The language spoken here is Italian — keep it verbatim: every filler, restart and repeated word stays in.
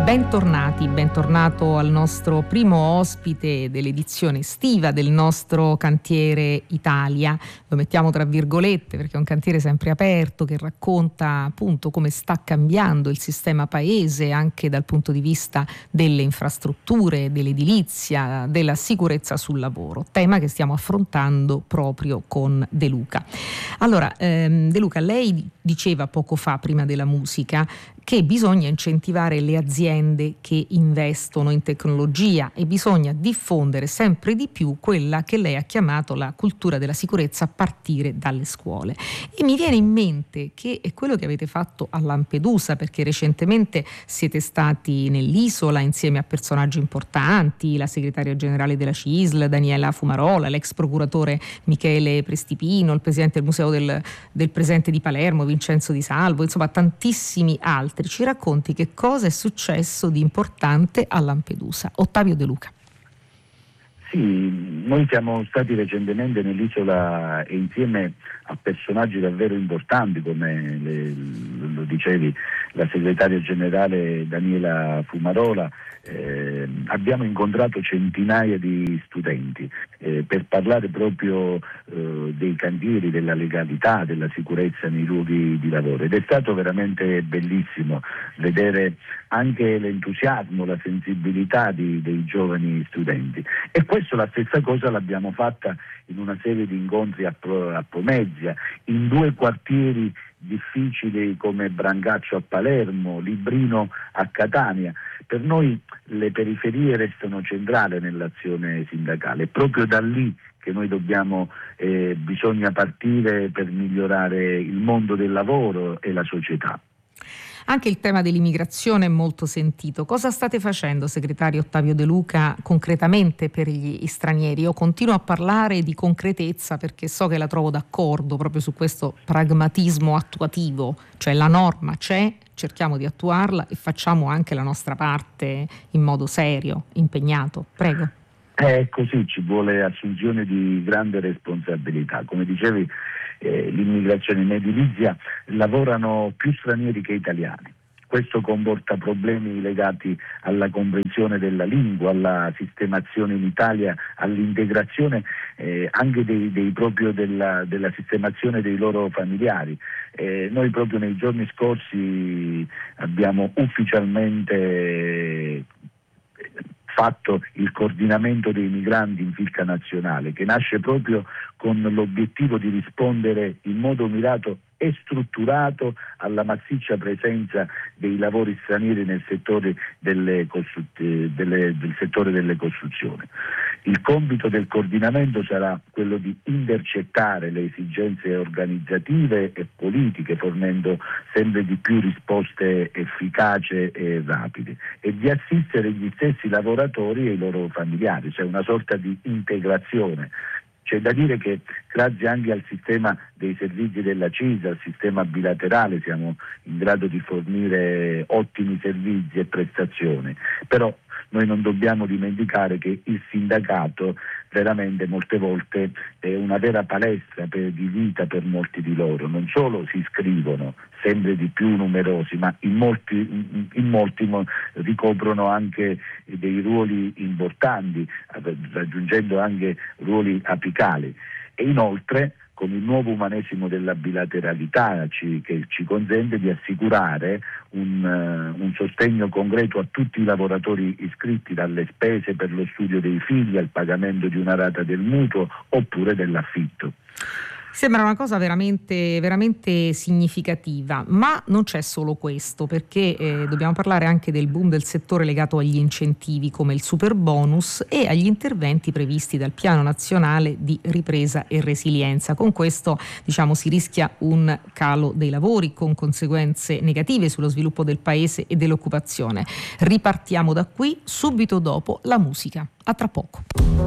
Bentornati, bentornato al nostro primo ospite dell'edizione estiva del nostro Cantiere Italia. Lo mettiamo tra virgolette perché è un cantiere sempre aperto che racconta appunto come sta cambiando il sistema paese anche dal punto di vista delle infrastrutture, dell'edilizia, della sicurezza sul lavoro, tema che stiamo affrontando proprio con De Luca. Allora, ehm, De Luca, lei diceva poco fa, prima della musica, che bisogna incentivare le aziende che investono in tecnologia e bisogna diffondere sempre di più quella che lei ha chiamato la cultura della sicurezza a partire dalle scuole. E mi viene in mente che è quello che avete fatto a Lampedusa, perché recentemente siete stati nell'isola insieme a personaggi importanti, la segretaria generale della C I S L, Daniela Fumarola, l'ex procuratore Michele Prestipino, il presidente del Museo del, del Presente di Palermo, Vincenzo Di Salvo, insomma tantissimi altri. Ci racconti che cosa è successo di importante a Lampedusa. Ottavio De Luca. Sì, noi siamo stati recentemente nell'isola e insieme a personaggi davvero importanti come le, lo dicevi, la segretaria generale Daniela Fumarola, eh, abbiamo incontrato centinaia di studenti eh, per parlare proprio eh, dei cantieri, della legalità, della sicurezza nei luoghi di lavoro, ed è stato veramente bellissimo vedere anche l'entusiasmo, la sensibilità di, dei giovani studenti. E questo la stessa cosa l'abbiamo fatta in una serie di incontri a, Pro, a Pomezia, in due quartieri difficili come Brancaccio a Palermo, Librino a Catania. Per noi le periferie restano centrali nell'azione sindacale, è proprio da lì che noi dobbiamo, eh, bisogna partire per migliorare il mondo del lavoro e la società. Anche il tema dell'immigrazione è molto sentito. Cosa state facendo, segretario Ottavio De Luca, concretamente per gli stranieri? Io continuo a parlare di concretezza perché so che la trovo d'accordo proprio su questo pragmatismo attuativo, cioè la norma c'è, cerchiamo di attuarla e facciamo anche la nostra parte in modo serio, impegnato. Prego. È così, ci vuole assunzione di grande responsabilità. Come dicevi, eh, l'immigrazione in edilizia lavorano più stranieri che italiani. Questo comporta problemi legati alla comprensione della lingua, alla sistemazione in Italia, all'integrazione eh, anche dei, dei proprio della, della sistemazione dei loro familiari. Eh, noi proprio nei giorni scorsi abbiamo ufficialmente fatto il coordinamento dei migranti in Filca Nazionale, che nasce proprio con l'obiettivo di rispondere in modo mirato e strutturato alla massiccia presenza dei lavori stranieri nel settore delle costru- delle, del settore delle costruzioni. Il compito del coordinamento sarà quello di intercettare le esigenze organizzative e politiche, fornendo sempre di più risposte efficaci e rapide, e di assistere gli stessi lavoratori e i loro familiari, cioè una sorta di integrazione. C'è da dire che grazie anche al sistema dei servizi della C I S, al sistema bilaterale, siamo in grado di fornire ottimi servizi e prestazioni, però noi non dobbiamo dimenticare che il sindacato veramente molte volte è una vera palestra per, di vita per molti di loro. Non solo si iscrivono sempre di più numerosi, ma in molti, in, in molti ricoprono anche dei ruoli importanti, raggiungendo anche ruoli apicali. E inoltre, con il nuovo umanesimo della bilateralità ci, che ci consente di assicurare un, uh, un sostegno concreto a tutti i lavoratori iscritti, dalle spese per lo studio dei figli al pagamento di una rata del mutuo oppure dell'affitto. Sembra una cosa veramente, veramente significativa, ma non c'è solo questo, perché eh, dobbiamo parlare anche del boom del settore legato agli incentivi come il super bonus e agli interventi previsti dal Piano Nazionale di Ripresa e Resilienza. Con questo, diciamo, si rischia un calo dei lavori con conseguenze negative sullo sviluppo del paese e dell'occupazione. Ripartiamo da qui subito dopo la musica. A tra poco.